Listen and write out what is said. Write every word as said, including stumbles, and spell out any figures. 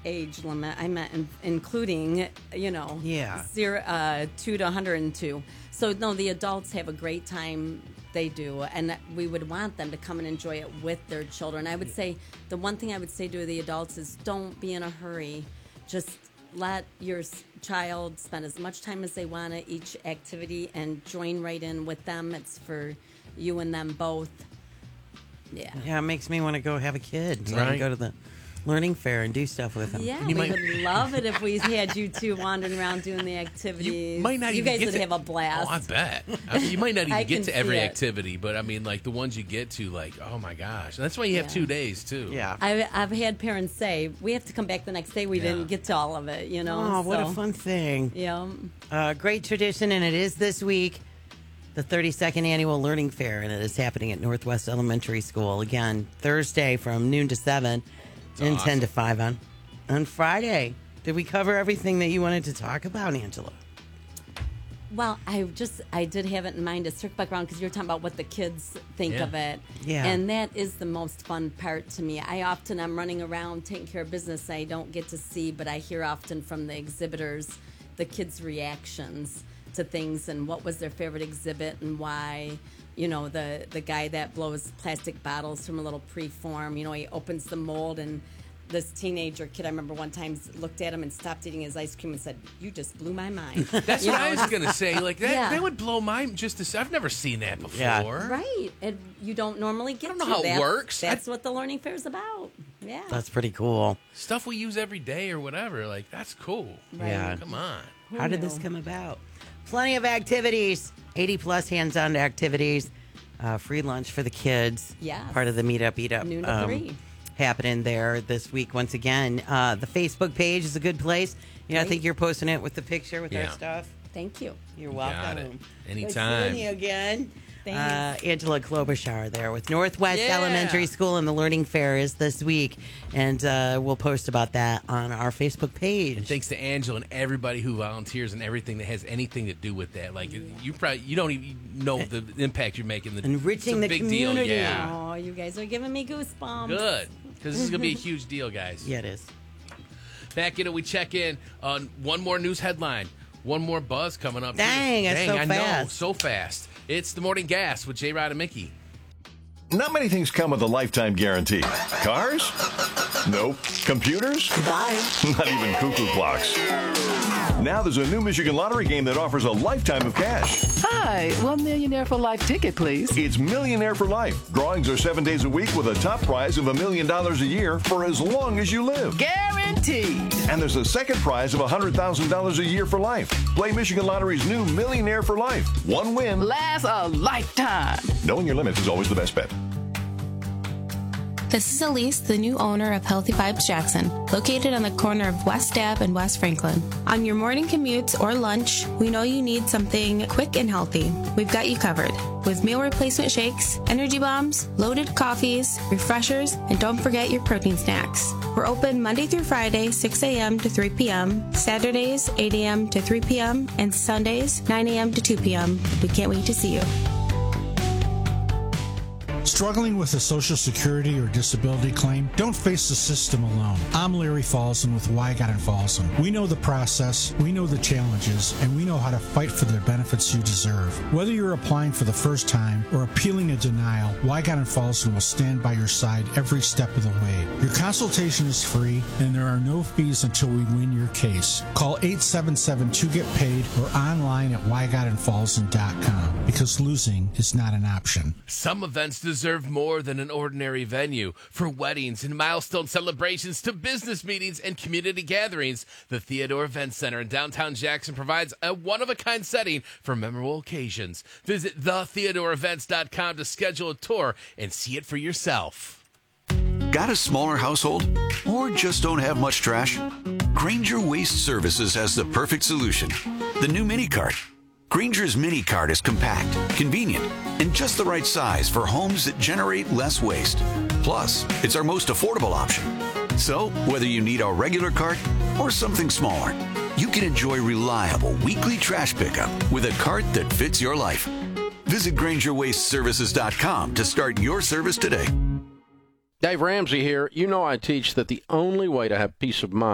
age limit. I meant in, including, you know, yeah. zero, uh, two to one hundred two. So, no, the adults have a great time. They do. And we would want them to come and enjoy it with their children. I would say the one thing I would say to the adults is don't be in a hurry. Just let your child spend as much time as they want at each activity and join right in with them. It's for you and them both. Yeah. Yeah, it makes me want to go have a kid. So Right. I can go to the learning fair and do stuff with them. Yeah, You we might- would love it if we had you two wandering around doing the activities. You might not You even guys get would to, have a blast. Oh, I bet. I mean, you might not even I get can to every see it. activity, but I mean, like the ones you get to, like, oh my gosh, that's why you have Yeah. two days too. Yeah. I've, I've had parents say, we have to come back the next day. We Yeah. didn't get to all of it, you know? Oh, what a so, fun thing. Yeah. Uh, great tradition, and it is this week, the thirty-second Annual Learning Fair, and it is happening at Northwest Elementary School. Again, Thursday from noon to seven and awesome. ten to five on, on Friday. Did we cover everything that you wanted to talk about, Angela? Well, I just, I did have it in mind to circle back around because you were talking about what the kids think Yeah. of it. Yeah. And that is the most fun part to me. I often, I'm running around taking care of business I don't get to see, but I hear often from the exhibitors the kids' reactions to things and what was their favorite exhibit and why. You know, the, the guy that blows plastic bottles from a little preform, you know, he opens the mold and this teenager kid, I remember one time looked at him and stopped eating his ice cream and said, "You just blew my mind." That's You what know, I was gonna say. Like that, Yeah. that would blow my just. To, I've never seen that before. Yeah. Right. And you don't normally get I don't know to how it that. works. That's I- what the learning fair is about. Yeah. That's pretty cool. Stuff we use every day or whatever. Like that's cool. Right. Yeah. Come on. Who How did this knew? come about? Plenty of activities, eighty plus hands-on activities, uh, free lunch for the kids. Yes. Part of the Meetup Eat Up Noon to three. happening there this week once again. Uh, the Facebook page is a good place. You know, I Great. think you're posting it with the picture with our Yeah. stuff. Thank you. You're Got welcome. it. Anytime. Good seeing you again. Thanks. Uh, Angela Klobuchar there with Northwest Yeah. Elementary School, and the Learning Fair is this week. And uh, we'll post about that on our Facebook page. And thanks to Angela and everybody who volunteers and everything that has anything to do with that. Like you probably you don't even know the impact you're making. The, Enriching it's a the big community. deal. Yeah. Oh, you guys are giving me goosebumps. Good. Because this is gonna be a huge deal, guys. Yeah, it is. Back in it, we check in on one more news headline. One more buzz coming up. Dang, that's Dang, so I know, fast. so fast. It's the Morning Gas with J. Rod and Mickey. Not many things come with a lifetime guarantee. Cars? Nope. Computers? Bye. Not even cuckoo clocks. Now there's a new Michigan lottery game that offers a lifetime of cash. Hi, one millionaire for life ticket, please. It's Millionaire for Life. Drawings are seven days a week with a top prize of a million dollars a year for as long as you live. Guaranteed. And there's a second prize of one hundred thousand dollars a year for life. Play Michigan Lottery's new Millionaire for Life. One win. Lasts a lifetime. Knowing your limits is always the best bet. This is Elise, the new owner of Healthy Vibes Jackson, located on the corner of West Ave and West Franklin. On your morning commutes or lunch, we know you need something quick and healthy. We've got you covered with meal replacement shakes, energy bombs, loaded coffees, refreshers, and don't forget your protein snacks. We're open Monday through Friday, six a.m. to three p.m., Saturdays, eight a.m. to three p.m., and Sundays, nine a.m. to two p.m. We can't wait to see you. Struggling with a Social Security or disability claim? Don't face the system alone. I'm Larry Folsom with Wygott and Folsom. We know the process, we know the challenges, and we know how to fight for the benefits you deserve. Whether you're applying for the first time or appealing a denial, Wygott and Folsom will stand by your side every step of the way. Your consultation is free, and there are no fees until we win your case. Call eight seven seven two get paid or online at wygott and folsom dot com because losing is not an option. Some events deserve more than an ordinary venue. From weddings and milestone celebrations to business meetings and community gatherings, the Theodore Event Center in downtown Jackson provides a one-of-a-kind setting for memorable occasions. Visit the theodore events dot com to schedule a tour and see it for yourself. Got a smaller household? Or just don't have much trash? Granger Waste Services has the perfect solution. The new mini cart. Granger's mini cart is compact, convenient, and just the right size for homes that generate less waste. Plus, it's our most affordable option. So, whether you need our regular cart or something smaller, you can enjoy reliable weekly trash pickup with a cart that fits your life. Visit Granger Waste Services dot com to start your service today. Dave Ramsey here. You know I teach that the only way to have peace of mind